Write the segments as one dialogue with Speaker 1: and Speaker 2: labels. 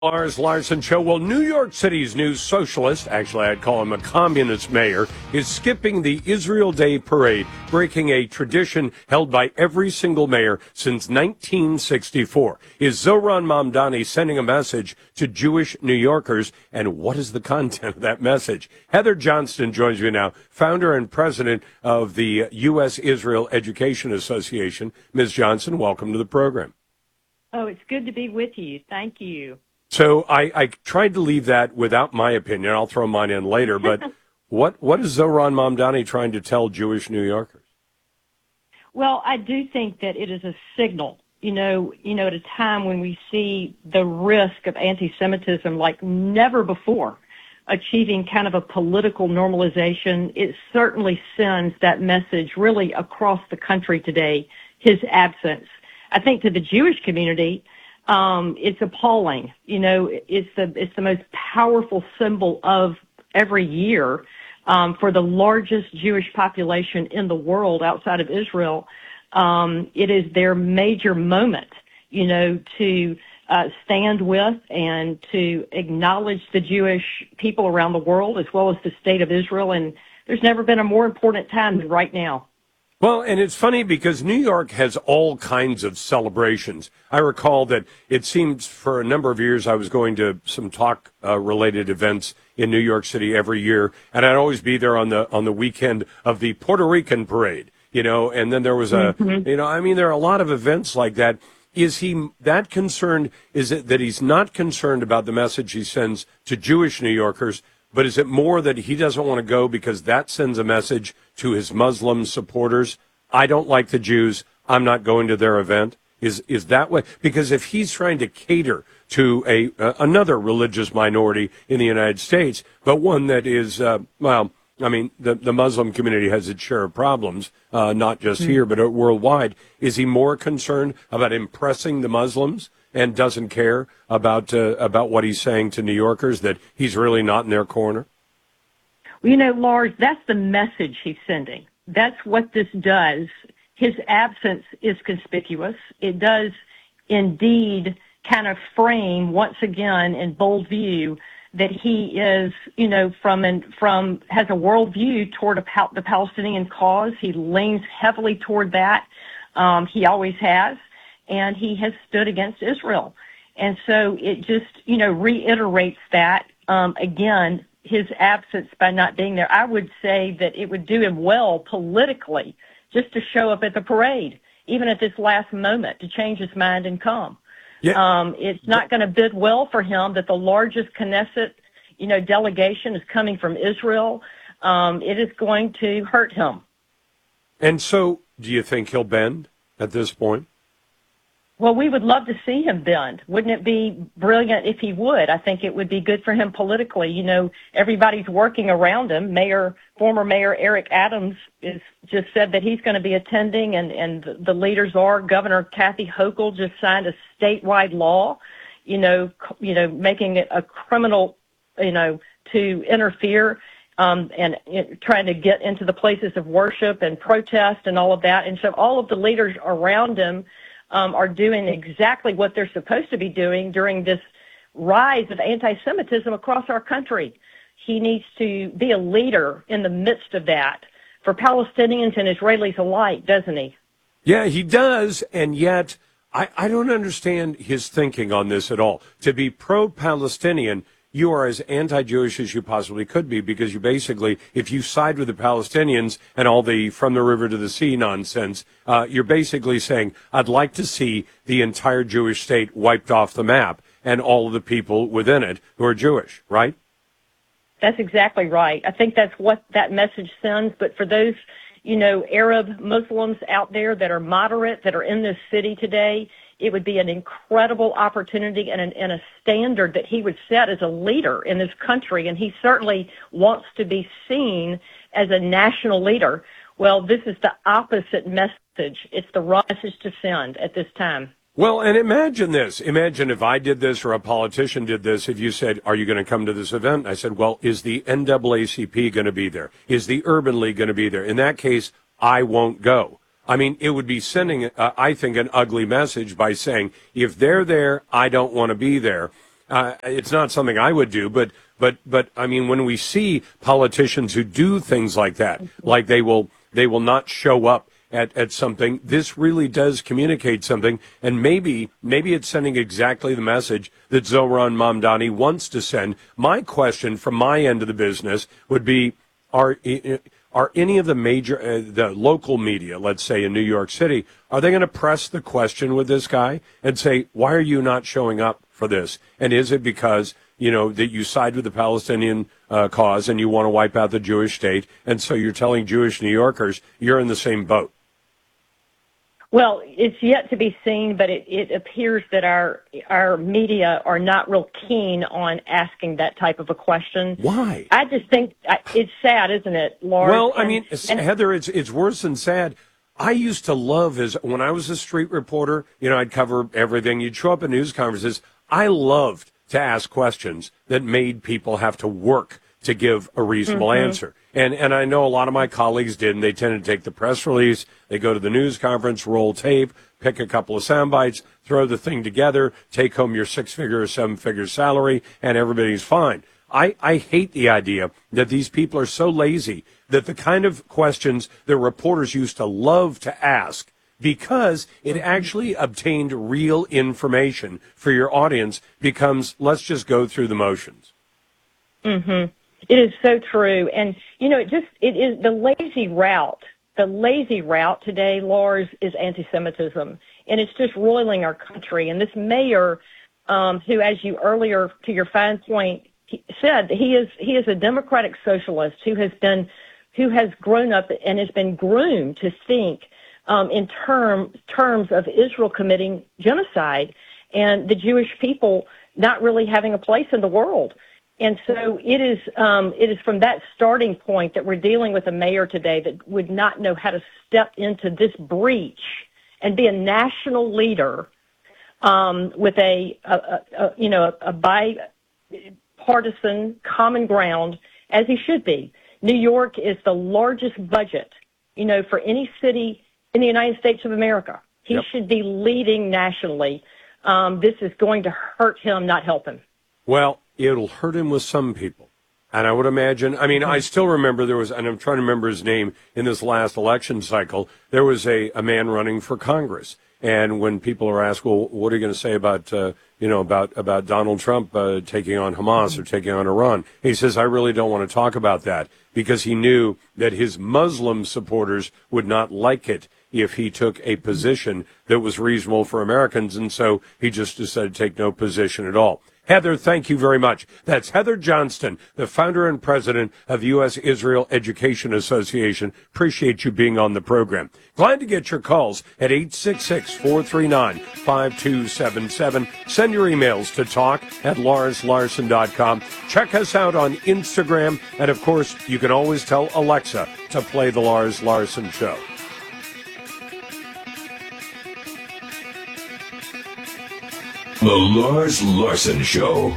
Speaker 1: Lars Larson Show. Well, New York City's new socialist, actually I'd call him a communist mayor, is skipping the Israel Day parade, breaking a tradition held by every single mayor since 1964. Is Zohran Mamdani sending a message to Jewish New Yorkers, and what is the content of that message? Heather Johnston joins me now, founder and president of the U.S. Israel Education Association. Ms. Johnson, welcome to the program.
Speaker 2: Oh, it's good to be with you. Thank you.
Speaker 1: So I tried to leave that without my opinion. I'll throw mine in later. But what is Zohran Mamdani trying to tell Jewish New Yorkers?
Speaker 2: Well, I do think that it is a signal, you know, at a time when we see the risk of anti-Semitism like never before, achieving kind of a political normalization. It certainly sends that message really across the country today, his absence. I think to the Jewish community, it's appalling. You know, it's the most powerful symbol of every year for the largest Jewish population in the world outside of Israel. It is their major moment, you know, to stand with and to acknowledge the Jewish people around the world as well as the state of Israel. And there's never been a more important time than right now.
Speaker 1: Well, and it's funny because New York has all kinds of celebrations. I recall that it seems for a number of years I was going to some talk-related events in New York City every year, and I'd always be there on the weekend of the Puerto Rican parade, you know, and then there was there are a lot of events like that. Is he that concerned? Is it that he's not concerned about the message he sends to Jewish New Yorkers, but is it more that he doesn't want to go because that sends a message to his Muslim supporters? I don't like the Jews. I'm not going to their event. Is that what? Because if he's trying to cater to another religious minority in the United States, but one that is, the Muslim community has its share of problems, not just here, but worldwide. Is he more concerned about impressing the Muslims and doesn't care about what he's saying to New Yorkers, that he's really not in their corner?
Speaker 2: Well, you know, Lars, that's the message he's sending. That's what this does. His absence is conspicuous. It does indeed kind of frame once again in bold view that he is, you know, has a worldview toward the Palestinian cause. He leans heavily toward that. He always has. And he has stood against Israel. And so it just, you know, reiterates that, again, his absence by not being there. I would say that it would do him well politically just to show up at the parade, even at this last moment, to change his mind and come. Yeah. It's not going to bid well for him that the largest Knesset, you know, delegation is coming from Israel. It is going to hurt him. And
Speaker 1: so do you think he'll bend at this point?
Speaker 2: Well, we would love to see him bend. Wouldn't it be brilliant if he would? I think it would be good for him politically. You know, everybody's working around him. Former Mayor Eric Adams just said that he's going to be attending, and the leaders are. Governor Kathy Hochul just signed a statewide law, you know, making it a criminal, you know, to interfere and trying to get into the places of worship and protest and all of that. And so all of the leaders around him are doing exactly what they're supposed to be doing during this rise of anti-Semitism across our country. He needs to be a leader in the midst of that for Palestinians and Israelis alike, doesn't he?
Speaker 1: Yeah, he does, and yet I don't understand his thinking on this at all. To be pro-Palestinian, you are as anti-Jewish as you possibly could be, because you basically, if you side with the Palestinians and all the from the river to the sea nonsense, you're basically saying, I'd like to see the entire Jewish state wiped off the map and all of the people within it who are Jewish, right?
Speaker 2: That's exactly right. I think that's what that message sends. But for those, you know, Arab Muslims out there that are moderate, that are in this city today, it would be an incredible opportunity and a standard that he would set as a leader in this country. And he certainly wants to be seen as a national leader. Well, this is the opposite message. It's the wrong message to send at this time.
Speaker 1: Well, and imagine this. Imagine if I did this or a politician did this. If you said, are you going to come to this event? I said, well, is the NAACP going to be there? Is the Urban League going to be there? In that case, I won't go. I mean, it would be sending, I think, an ugly message by saying, if they're there, I don't want to be there. It's not something I would do, but I mean, when we see politicians who do things like that, like they will not show up at something, this really does communicate something, and maybe it's sending exactly the message that Zohran Mamdani wants to send. My question from my end of the business would be, are any of the major, the local media, let's say in New York City, are they going to press the question with this guy and say, why are you not showing up for this? And is it because, that you side with the Palestinian cause and you want to wipe out the Jewish state, and so you're telling Jewish New Yorkers you're in the same boat?
Speaker 2: Well, it's yet to be seen, but it appears that our media are not real keen on asking that type of a question.
Speaker 1: Why?
Speaker 2: I just think it's sad, isn't it, Laura?
Speaker 1: Well, Heather, it's worse than sad. I used to love, when I was a street reporter, I'd cover everything. You'd show up at news conferences. I loved to ask questions that made people have to work to give a reasonable answer. And I know a lot of my colleagues did, and they tend to take the press release, they go to the news conference, roll tape, pick a couple of sound bites, throw the thing together, take home your 6-figure or 7-figure salary, and everybody's fine. I hate the idea that these people are so lazy that the kind of questions that reporters used to love to ask, because it actually obtained real information for your audience, becomes, let's just go through the motions.
Speaker 2: Mm-hmm. It is so true. And, it is the lazy route. The lazy route today, Lars, is anti-Semitism. And it's just roiling our country. And this mayor, who, as you earlier, to your fine point, said, he is a democratic socialist who has grown up and has been groomed to think in terms of Israel committing genocide and the Jewish people not really having a place in the world. And so it is from that starting point that we're dealing with a mayor today that would not know how to step into this breach and be a national leader with a bipartisan common ground, as he should be. New York is the largest budget, for any city in the United States of America. He should be leading nationally. This is going to hurt him, not help him.
Speaker 1: Well, it'll hurt him with some people. And I would imagine, I still remember there was, and I'm trying to remember his name, in this last election cycle, there was a man running for Congress. And when people are asked, well, what are you going to say about, about Donald Trump taking on Hamas or taking on Iran? He says, I really don't want to talk about that, because he knew that his Muslim supporters would not like it if he took a position that was reasonable for Americans. And so he just decided to take no position at all. Heather, thank you very much. That's Heather Johnston, the founder and president of U.S.-Israel Education Association. Appreciate you being on the program. Glad to get your calls at 866-439-5277. Send your emails to talk@LarsLarson.com. Check us out on Instagram. And, of course, you can always tell Alexa to play The Lars Larson Show.
Speaker 3: The Lars Larson Show.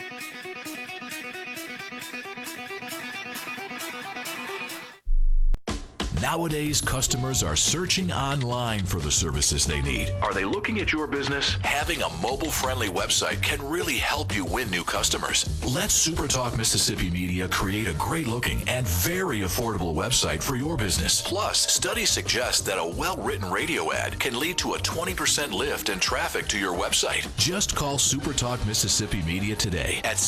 Speaker 4: Nowadays, customers are searching online for the services they need.
Speaker 3: Are they looking at your business?
Speaker 4: Having a mobile-friendly website can really help you win new customers. Let SuperTalk Mississippi Media create a great-looking and very affordable website for your business. Plus, studies suggest that a well-written radio ad can lead to a 20% lift in traffic to your website. Just call SuperTalk Mississippi Media today at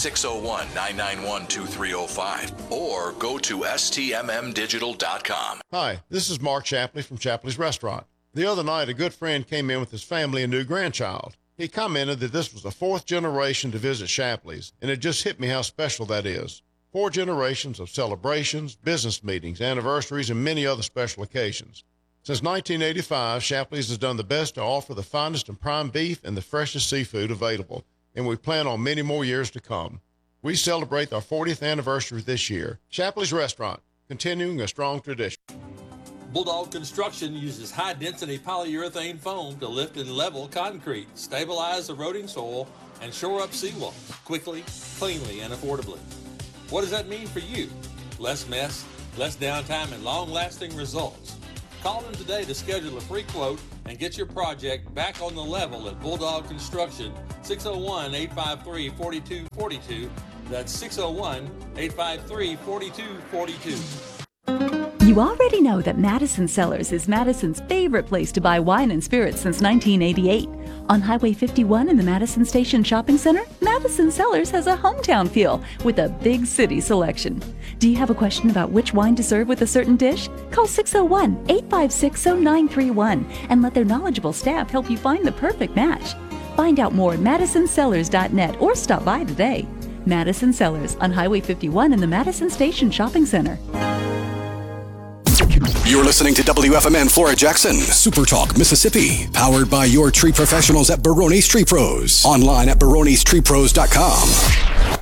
Speaker 4: 601-991-2305 or go to stmmdigital.com.
Speaker 5: Hi, this is Mark Shapley from Shapley's Restaurant. The other night, a good friend came in with his family and new grandchild. He commented that this was the 4th generation to visit Shapley's, and it just hit me how special that is. 4 generations of celebrations, business meetings, anniversaries, and many other special occasions. Since 1985, Shapley's has done the best to offer the finest and prime beef and the freshest seafood available, and we plan on many more years to come. We celebrate our 40th anniversary this year. Shapley's Restaurant, continuing a strong tradition.
Speaker 6: Bulldog Construction uses high-density polyurethane foam to lift and level concrete, stabilize eroding soil, and shore up seawalls quickly, cleanly, and affordably. What does that mean for you? Less mess, less downtime, and long-lasting results. Call them today to schedule a free quote and get your project back on the level at Bulldog Construction, 601-853-4242. That's 601-853-4242.
Speaker 7: You already know that Madison Cellars is Madison's favorite place to buy wine and spirits since 1988. On Highway 51 in the Madison Station Shopping Center, Madison Cellars has a hometown feel with a big city selection. Do you have a question about which wine to serve with a certain dish? Call 601-856-0931 and let their knowledgeable staff help you find the perfect match. Find out more at madisonCellars.net or stop by today. Madison Cellars on Highway 51 in the Madison Station Shopping Center.
Speaker 8: You're listening to WFMN Flora Jackson, Super Talk, Mississippi, powered by your tree professionals at Barone's Tree Pros. Online at baronestreepros.com.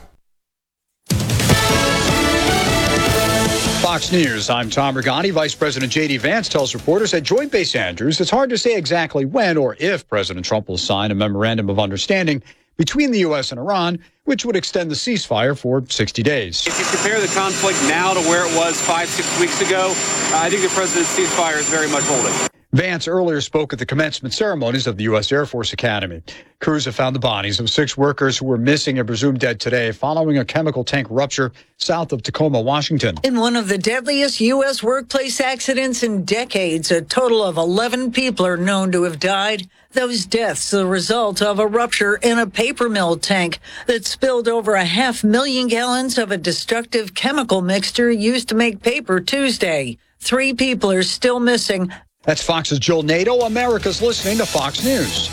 Speaker 9: Fox News, I'm Tom Regani. Vice President J.D. Vance tells reporters at Joint Base Andrews it's hard to say exactly when or if President Trump will sign a memorandum of understanding between the U.S. and Iran, which would extend the ceasefire for 60 days.
Speaker 10: If you compare the conflict now to where it was 5-6 weeks ago, I think the president's ceasefire is very much holding.
Speaker 9: Vance earlier spoke at the commencement ceremonies of the U.S. Air Force Academy. Crews have found the bodies of 6 workers who were missing and presumed dead today following a chemical tank rupture south of Tacoma, Washington.
Speaker 11: In one of the deadliest U.S. workplace accidents in decades, a total of 11 people are known to have died. Those deaths are the result of a rupture in a paper mill tank that spilled over 500,000 gallons of a destructive chemical mixture used to make paper Tuesday. 3 people are still missing.
Speaker 9: That's Fox's Jill Nato. America's listening to Fox News.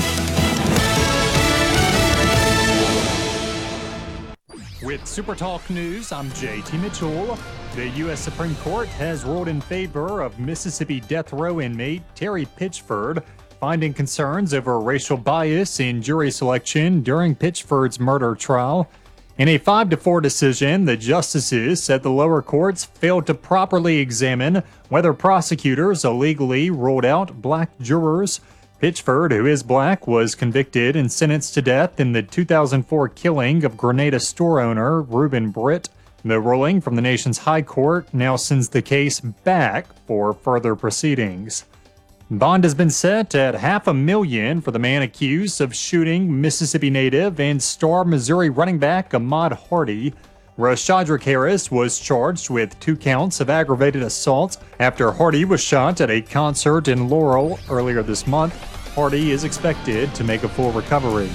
Speaker 12: With Super Talk News, I'm J.T. Mitchell. The U.S. Supreme Court has ruled in favor of Mississippi death row inmate Terry Pitchford, finding concerns over racial bias in jury selection during Pitchford's murder trial. In a 5-4 decision, the justices said the lower courts failed to properly examine whether prosecutors illegally ruled out black jurors. Pitchford, who is black, was convicted and sentenced to death in the 2004 killing of Grenada store owner Reuben Britt. The ruling from the nation's high court now sends the case back for further proceedings. Bond has been set at $500,000 for the man accused of shooting Mississippi native and star Missouri running back Ahmaud Hardy. Rashadrick Harris was charged with 2 counts of aggravated assault after Hardy was shot at a concert in Laurel earlier this month. Hardy is expected to make a full recovery.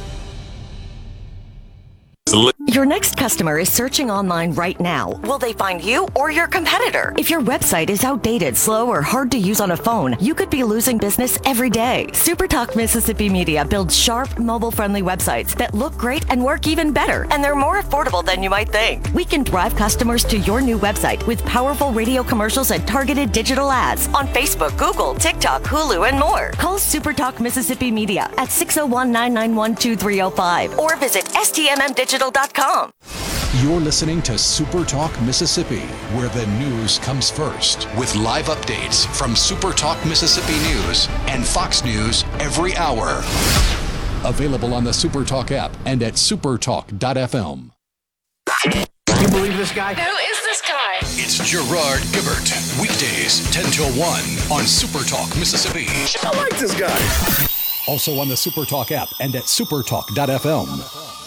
Speaker 13: Your next customer is searching online right now. Will they find you or your competitor? If your website is outdated, slow, or hard to use on a phone, you could be losing business every day. SuperTalk Mississippi Media builds sharp, mobile-friendly websites that look great and work even better, and they're more affordable than you might think. We can drive customers to your new website with powerful radio commercials and targeted digital ads on Facebook, Google, TikTok, Hulu, and more. Call SuperTalk Mississippi Media at 601-991-2305 or visit stmmdigital.com.
Speaker 8: You're listening to Super Talk Mississippi, where the news comes first, with live updates from Super Talk Mississippi News and Fox News every hour. Available on the Super Talk app and at supertalk.fm.
Speaker 10: You believe this guy?
Speaker 14: Who is this guy?
Speaker 8: It's Gerard Gibert, weekdays 10 till 1 on Super Talk Mississippi.
Speaker 14: I like this guy.
Speaker 8: Also on the Super Talk app and at supertalk.fm.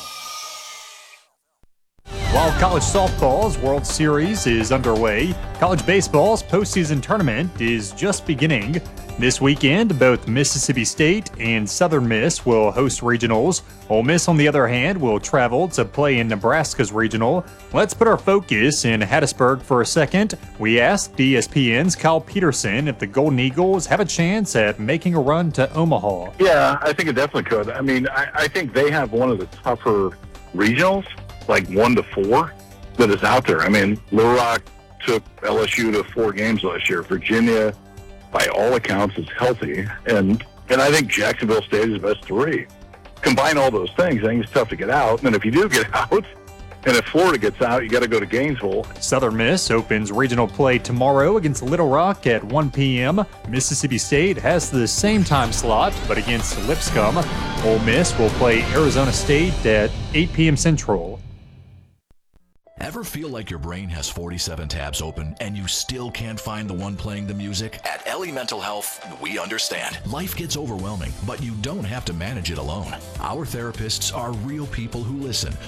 Speaker 12: While college softball's World Series is underway, college baseball's postseason tournament is just beginning. This weekend, both Mississippi State and Southern Miss will host regionals. Ole Miss, on the other hand, will travel to play in Nebraska's regional. Let's put our focus in Hattiesburg for a second. We asked ESPN's Kyle Peterson if the Golden Eagles have a chance at making a run to Omaha.
Speaker 15: Yeah, I think it definitely could. I mean, I think they have one of the tougher regionals, like 1-4, that is out there. I mean, Little Rock took LSU to 4 games last year. Virginia, by all accounts, is healthy. And I think Jacksonville State is the best 3. Combine all those things, I think it's tough to get out. And if you do get out, and if Florida gets out, you got to go to Gainesville.
Speaker 12: Southern Miss opens regional play tomorrow against Little Rock at 1 p.m. Mississippi State has the same time slot, but against Lipscomb. Ole Miss will play Arizona State at 8 p.m. Central.
Speaker 4: Ever feel like your brain has 47 tabs open and you still can't find the one playing the music? At Ellie Mental Health, we understand. Life gets overwhelming, but you don't have to manage it alone. Our therapists are real people who listen,